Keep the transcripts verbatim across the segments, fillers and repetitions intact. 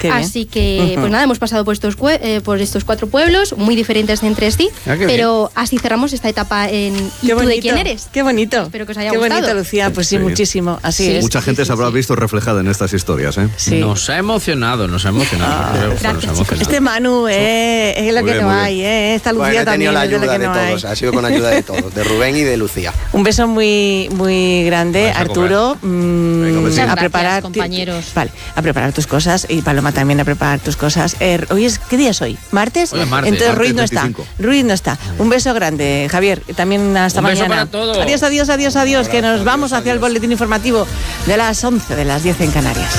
Así que, uh-huh. pues nada, hemos pasado por estos, eh, por estos cuatro pueblos, muy diferentes entre sí, ah, pero bien. Así cerramos esta etapa en ¿Y tú de quién eres? Qué bonito. Espero que os haya qué gustado. Qué bonito, Lucía, pues sí, sí. muchísimo, así sí. es. Mucha gente sí, sí, se habrá sí. visto reflejada en estas historias, ¿eh? Sí. Nos ha emocionado, nos ha emocionado. Ah, creo, gracias, nos ha emocionado. Este Manu eh, es lo que bien, no hay, eh, esta Lucía bueno, también la ayuda es lo que de no todos, hay. Ha sido con ayuda de todos, de Rubén y de Lucía. Un beso muy muy grande, Arturo, mmm, Venga, a gracias, preparar compañeros. Vale, a preparar tus cosas y Paloma también a preparar tus cosas. Eh, hoy es ¿qué día es hoy? ¿Martes? Hoy es martes. Entonces martes Ruiz no veinticinco. está. Ruiz no está. Un beso grande, Javier, también hasta Un mañana. Beso para todos. Adiós, adiós, adiós, adiós, que nos adiós, vamos hacia adiós. el boletín informativo de las once, de las diez en Canarias.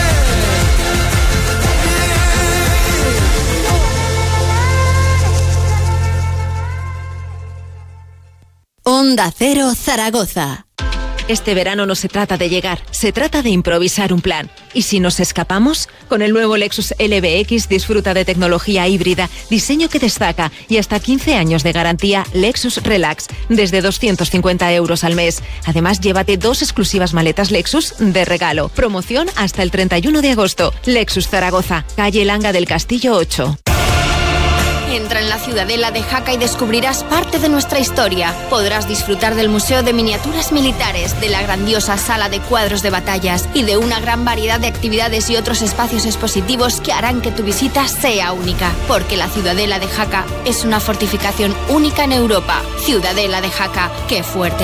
Onda Cero Zaragoza. Este verano no se trata de llegar, se trata de improvisar un plan. ¿Y si nos escapamos? Con el nuevo Lexus L B X disfruta de tecnología híbrida, diseño que destaca y hasta quince años de garantía Lexus Relax, desde doscientos cincuenta euros al mes. Además, llévate dos exclusivas maletas Lexus de regalo. Promoción hasta el treinta y uno de agosto. Lexus Zaragoza, calle Langa del Castillo ocho. Entra en la Ciudadela de Jaca y descubrirás parte de nuestra historia. Podrás disfrutar del Museo de Miniaturas Militares, de la grandiosa sala de cuadros de batallas y de una gran variedad de actividades y otros espacios expositivos que harán que tu visita sea única. Porque la Ciudadela de Jaca es una fortificación única en Europa. Ciudadela de Jaca, ¡qué fuerte!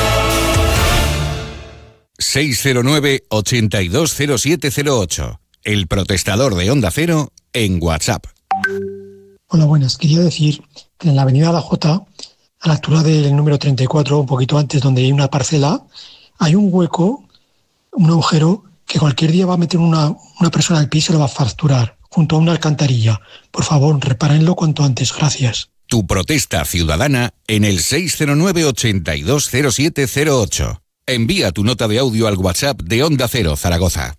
seis cero nueve, ochenta y dos cero siete cero ocho. El protestador de Onda Cero en WhatsApp. Hola, buenas. Quería decir que en la avenida La Jota, a la altura del número treinta y cuatro, un poquito antes donde hay una parcela, hay un hueco, un agujero, que cualquier día va a meter una, una persona al piso y lo va a fracturar, junto a una alcantarilla. Por favor, repárenlo cuanto antes. Gracias. Tu protesta ciudadana en el seis cero nueve, ochenta y dos cero siete cero ocho. Envía tu nota de audio al WhatsApp de Onda Cero Zaragoza.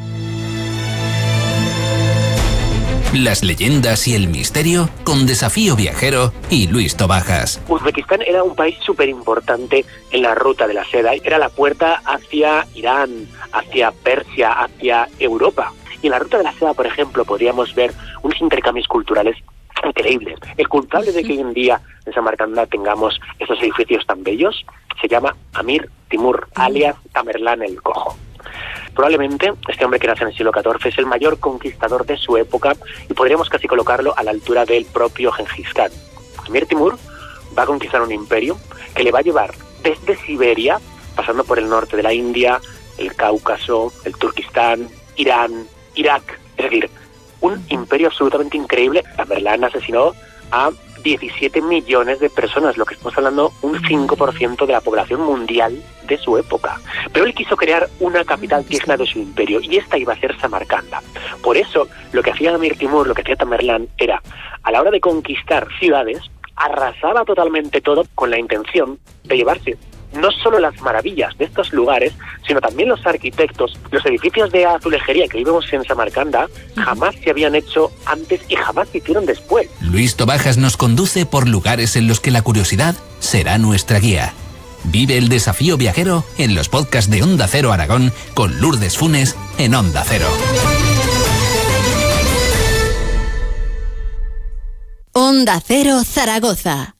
Las leyendas y el misterio con Desafío Viajero y Luis Tobajas. Uzbekistán era un país súper importante en la ruta de la seda. Era la puerta hacia Irán, hacia Persia, hacia Europa. Y en la ruta de la seda, por ejemplo, podríamos ver unos intercambios culturales increíbles. El culpable de que hoy en día en Samarcanda tengamos estos edificios tan bellos se llama Amir Timur, alias Tamerlán el Cojo. Probablemente este hombre que nace en el siglo catorce es el mayor conquistador de su época y podríamos casi colocarlo a la altura del propio Gengis Khan. Amir Timur va a conquistar un imperio que le va a llevar desde Siberia, pasando por el norte de la India, el Cáucaso, el Turquistán, Irán, Irak. Es decir, un imperio absolutamente increíble. Tamerlán asesinó a diecisiete millones de personas, lo que estamos hablando, un cinco por ciento de la población mundial de su época. Pero él quiso crear una capital digna de su imperio, y esta iba a ser Samarcanda. Por eso, lo que hacía Amir Timur, lo que hacía Tamerlán, era, a la hora de conquistar ciudades, arrasaba totalmente todo con la intención de llevarse no solo las maravillas de estos lugares, sino también los arquitectos. Los edificios de azulejería que vivimos en Samarcanda jamás se habían hecho antes y jamás se hicieron después. Luis Tobajas nos conduce por lugares en los que la curiosidad será nuestra guía. Vive el Desafío Viajero en los podcasts de Onda Cero Aragón con Lourdes Funes en Onda Cero. Onda Cero Zaragoza.